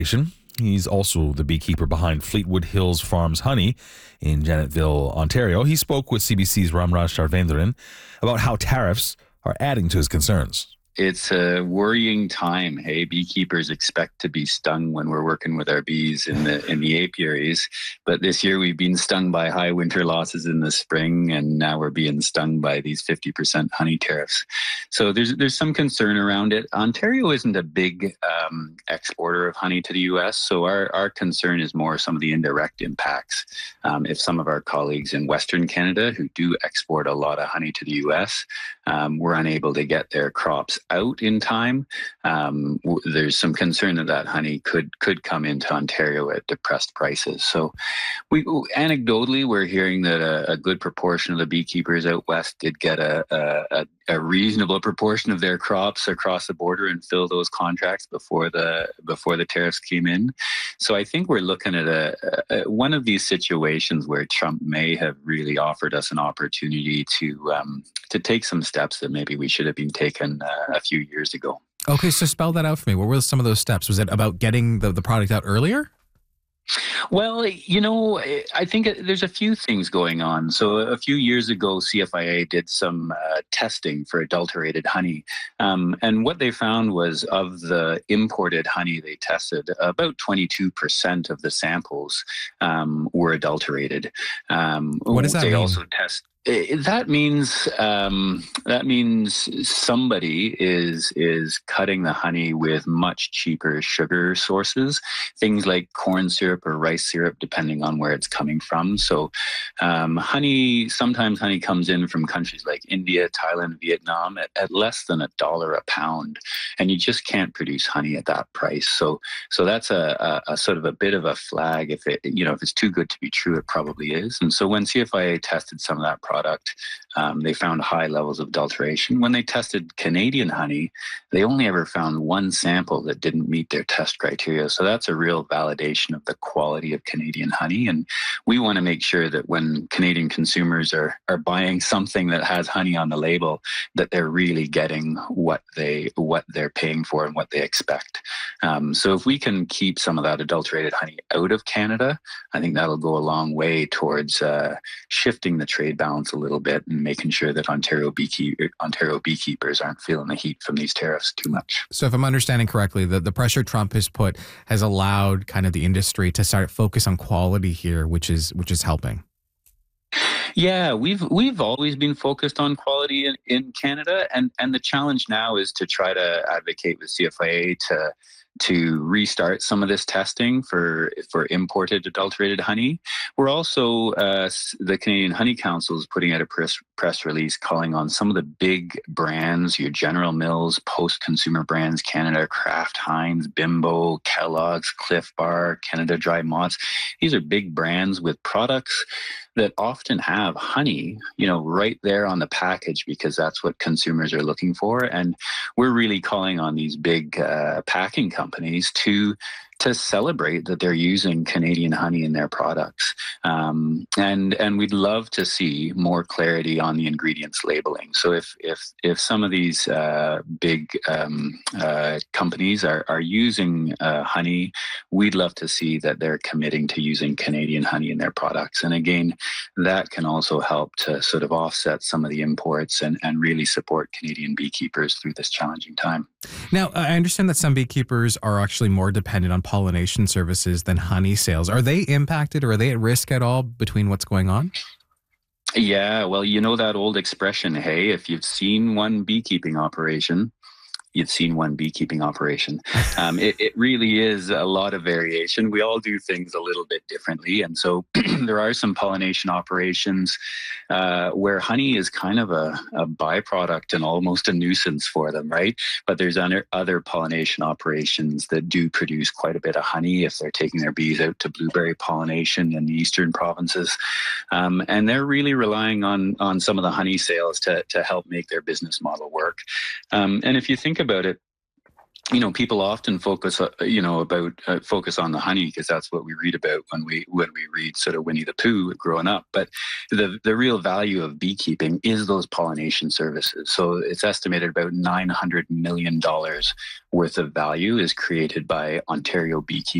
He's also the beekeeper behind Fleetwood Hills Farms Honey in Janetville, Ontario. He spoke with CBC's Ramraj Sharvendran about how tariffs are adding to his concerns. It's a worrying time. Hey, beekeepers expect to be stung when we're working with our bees in the apiaries. But this year we've been stung by high winter losses in the spring, and now we're being stung by these 50% honey tariffs. So there's some concern around it. Ontario isn't a big exporter of honey to the U.S., so our concern is more some of the indirect impacts. If some of our colleagues in Western Canada who do export a lot of honey to the U.S. Were unable to get their crops out in time, there's some concern that honey could come into Ontario at depressed prices. So anecdotally, we're hearing that a good proportion of the beekeepers out west did get a reasonable proportion of their crops across the border and fill those contracts before the tariffs came in. So I think we're looking at one of these situations where Trump may have really offered us an opportunity to take some steps that maybe we should have been taken a few years ago. Okay, so spell that out for me. What were some of those steps? Was it about getting the product out earlier? Well, I think there's a few things going on. So a few years ago, CFIA did some testing for adulterated honey. And what they found was of the imported honey they tested, about 22% of the samples were adulterated. What does that mean? They also test. That means somebody is cutting the honey with much cheaper sugar sources, things like corn syrup or rice syrup, depending on where it's coming from. So sometimes honey comes in from countries like India, Thailand, Vietnam at less than $1 a pound, and you just can't produce honey at that price. So that's a sort of a bit of a flag. If it's too good to be true, it probably is. And so when CFIA tested some of that product, they found high levels of adulteration. When they tested Canadian honey, they only ever found one sample that didn't meet their test criteria. So that's a real validation of the quality of Canadian honey. And we want to make sure that when Canadian consumers are buying something that has honey on the label, that they're really getting what they're paying for and what they expect. So if we can keep some of that adulterated honey out of Canada, I think that'll go a long way towards shifting the trade balance a little bit and making sure that Ontario beekeepers aren't feeling the heat from these tariffs too much. So if I'm understanding correctly, the pressure Trump has put has allowed kind of the industry to start focus on quality here, which is helping. Yeah, we've always been focused on quality in Canada, and the challenge now is to try to advocate with CFIA to restart some of this testing for imported adulterated honey. We're also, the Canadian Honey Council is putting out a press release calling on some of the big brands, your General Mills, post-consumer brands, Canada, Kraft Heinz, Bimbo, Kellogg's, Cliff Bar, Canada Dry Mott's. These are big brands with products that often have honey, right there on the package because that's what consumers are looking for. And we're really calling on these big packing companies to celebrate that they're using Canadian honey in their products. And we'd love to see more clarity on the ingredients labeling. So if some of these big companies are using honey, we'd love to see that they're committing to using Canadian honey in their products. And again, that can also help to sort of offset some of the imports and really support Canadian beekeepers through this challenging time. Now, I understand that some beekeepers are actually more dependent on pollination services than honey sales. Are they impacted or are they at risk at all between what's going on? Yeah, well, that old expression, hey, if you've seen one beekeeping operation, you've seen one beekeeping operation. It really is a lot of variation. We all do things a little bit differently. And so there are some pollination operations where honey is kind of a byproduct and almost a nuisance for them, right? But there's other pollination operations that do produce quite a bit of honey if they're taking their bees out to blueberry pollination in the eastern provinces. And they're really relying on some of the honey sales to help make their business model work. And if you think about it, people often focus, focus on the honey because that's what we read about when we read sort of Winnie the Pooh growing up. But the real value of beekeeping is those pollination services. So it's estimated about $900 million worth of value is created by Ontario beekeepers